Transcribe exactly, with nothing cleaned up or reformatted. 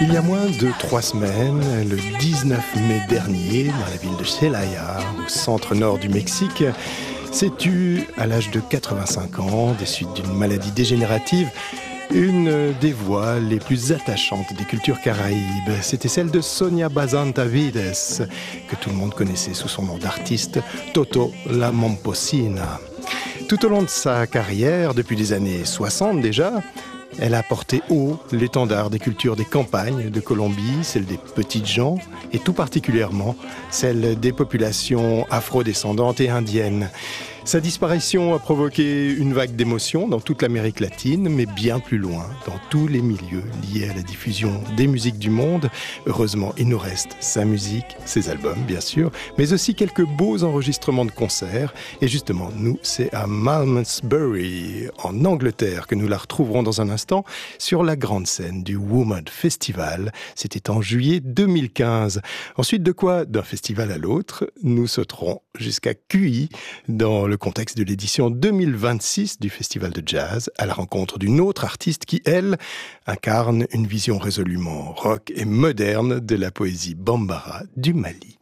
Il y a moins de trois semaines, le dix-neuf mai dernier, dans la ville de Celaya, au centre-nord du Mexique, s'est tue, à l'âge de quatre-vingt-cinq ans, des suites d'une maladie dégénérative, une des voix les plus attachantes des cultures caraïbes. C'était celle de Sonia Bazantavides, que tout le monde connaissait sous son nom d'artiste, Toto la Momposina. Tout au long de sa carrière, depuis les années soixante déjà, elle a porté haut l'étendard des cultures des campagnes de Colombie, celle des petites gens, et tout particulièrement celle des populations afrodescendantes et indiennes. Sa disparition a provoqué une vague d'émotions dans toute l'Amérique latine, mais bien plus loin, dans tous les milieux liés à la diffusion des musiques du monde. Heureusement, il nous reste sa musique, ses albums, bien sûr, mais aussi quelques beaux enregistrements de concerts. Et justement, nous, c'est à Malmesbury, en Angleterre, que nous la retrouverons dans un instant, sur la grande scène du Woman Festival. C'était en juillet deux mille quinze. Ensuite, de quoi, d'un festival à l'autre, nous sauterons jusqu'à Q I, dans le contexte de l'édition deux mille vingt-six du Festival de Jazz, à la rencontre d'une autre artiste qui, elle, incarne une vision résolument rock et moderne de la poésie bambara du Mali.